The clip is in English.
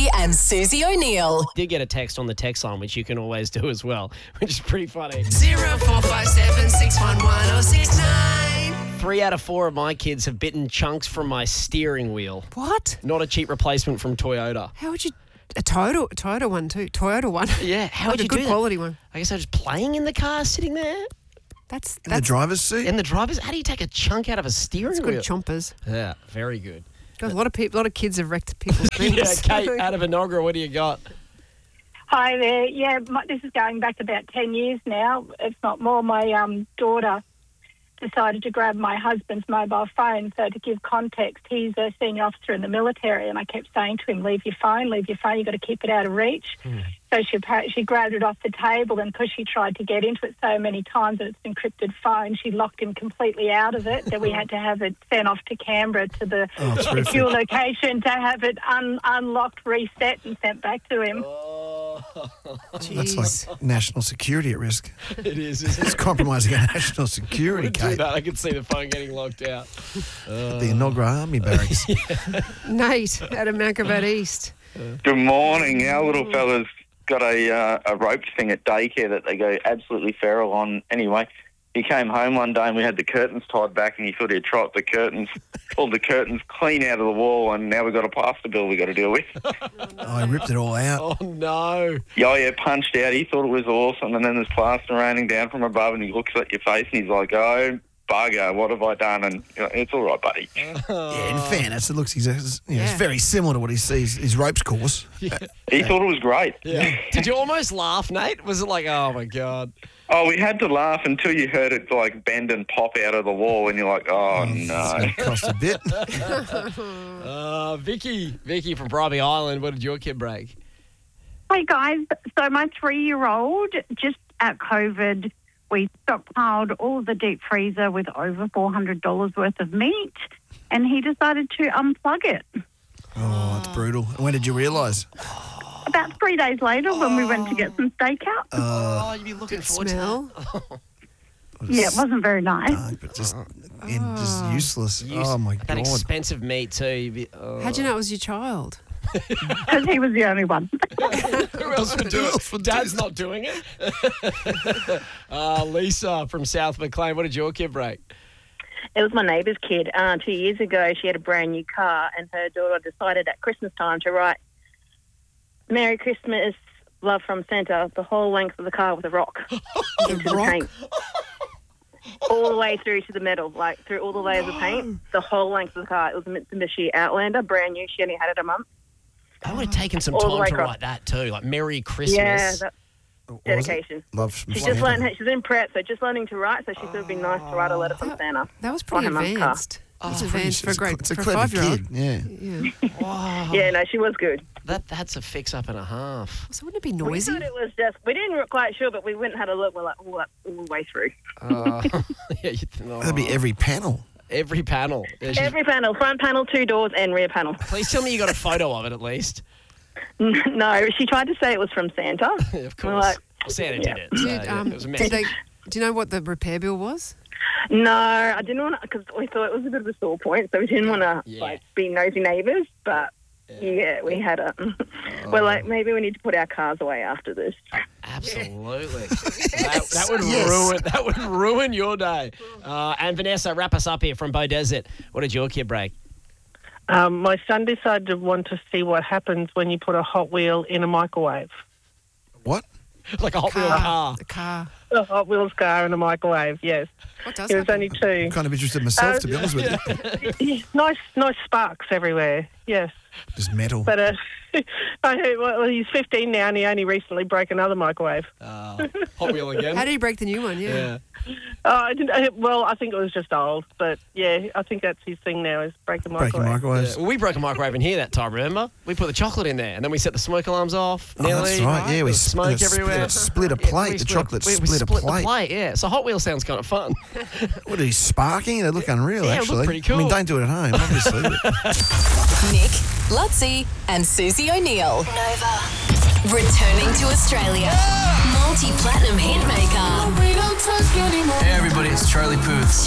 and Susie O'Neill. Did get a text on the text line, which you can always do as well, which is pretty funny. 0457 611 069. 3 out of 4 of my kids have bitten chunks from my steering wheel. What? Not a cheap replacement from Toyota. How would you... A Toyota one too. Toyota one. Yeah, how Like would you a good do that? quality one. I guess I was playing in the car, sitting there That's In the driver's seat? in the driver's. How do you take a chunk out of a steering good wheel? chompers. Yeah, very good. God, a lot of kids have wrecked people's things. Yeah, Kate, out of Enoggera, what do you got? Hi there. Yeah, this is going back about 10 years now, if not more. My daughter decided to grab my husband's mobile phone. So to give context, he's a senior officer in the military, and I kept saying to him, leave your phone, you've got to keep it out of reach. So she grabbed it off the table, and because she tried to get into it so many times that it's an encrypted phone, she locked him completely out of it, that we had to have it sent off to Canberra to the secure location to have it unlocked, reset and sent back to him. That's like national security at risk. It is, isn't It's compromising our national security, do Kate. that. I could see the phone getting locked out. The Enoggera Army Barracks. Nate, out of Mankabat East. Good morning. Our little fella's got a rope thing at daycare that they go absolutely feral on. Anyway, he came home one day and we had the curtains tied back, and he thought he'd try the curtains, pulled the curtains clean out of the wall, and now we've got a plaster bill we've got to deal with. Oh, he ripped it all out. Oh, no. Yeah, punched out. He thought it was awesome, and then there's plaster raining down from above, and he looks at your face and he's like, oh, bugger, what have I done? And it's all right, buddy. Yeah, in fairness, it looks it's very similar to what he sees his ropes course. He thought it was great. Yeah. Did you almost laugh, Nate? Was it like, oh, my God? Oh, we had to laugh until you heard it like bend and pop out of the wall, and you're like, oh, no. It cost a bit. Vicky from Bribie Island, what did your kid break? Hey guys, so my 3-year-old, just at COVID, we stockpiled all of the deep freezer with over $400 worth of meat, and he decided to unplug it. Oh, it's brutal. And when did you realise? About 3 days later, when we went to get some steakhouse. Oh, you'd be looking forward Smell. to that. Yeah, it wasn't very nice. Dark, but just useless. Oh, my That God. expensive meat, too. You'd be, How'd you know it was your child? Because he was the only one. Who else would do it? Dad's not doing it. Lisa from South McLean, what did your kid break? It was my neighbour's kid. 2 years ago, she had a brand new car, and her daughter decided at Christmas time to write Merry Christmas, love from Santa, the whole length of the car with a rock. The into rock? The paint. All the way through to the metal, like through all the layers of paint, the whole length of the car. It was a Mitsubishi Outlander, brand new. She only had it a month. I would have taken some All the time way to across. write that, too. Like, Merry Christmas. Yeah, that's What was it? dedication. Love from She's Santa. just learned. She's in prep, so just learning to write. So she thought it'd be nice to write a letter from Santa. That was pretty On her mum's advanced. That's advanced for a great It's a for a clever 5-year-old. kid, yeah. Yeah. Wow. Yeah, no, she was good. That's a fix-up and a half. So wouldn't it be We noisy? thought it was just. We didn't quite sure, but we went and had a look. We're like, all the way through. Yeah, That'd be every panel. every panel. Yeah, Every panel, front panel, 2 doors, and rear panel. Please tell me you got a photo of it at least. No, she tried to say it was from Santa. Of We're course. like, Santa did it. So, Did, it was a mess. do you know what the repair bill was? no, I didn't want to, because we thought it was a bit of a sore point, so we didn't want to Yeah. be nosy neighbours. But yeah, we had a. We're like, maybe we need to put our cars away after this. Absolutely. That would ruin your day. And Vanessa, wrap us up here from Bow Desert. What did your kid break? My son decided to want to see what happens when you put a Hot Wheel in a microwave. What? Like a Hot Wheel car. The car. A Hot Wheels car in a microwave, yes. What does He was happen? only 2. I'm kind of interested myself, to be honest with you. Nice sparks everywhere, yes. Just metal. But he's 15 now, and he only recently broke another microwave. Hot Wheel again. How did he break the new one? Yeah. I think it was just old, but yeah, I think that's his thing now, is breaking microwave. Breaking microwaves. Well, we broke a microwave in here that time, remember? We put the chocolate in there and then we set the smoke alarms off. Oh, that's right. Yeah, we smoke everywhere. split a plate. We The chocolate we split a the plate. plate, yeah. So Hot Wheel sounds kind of fun. What are these sparking? They look unreal, Yeah, it actually. looked pretty cool. I mean, don't do it at home, obviously. Nick, Lutzi, and Susie O'Neill. Nova. Returning to Australia. Multi-platinum hit maker. Hey everybody, it's Charlie Puth.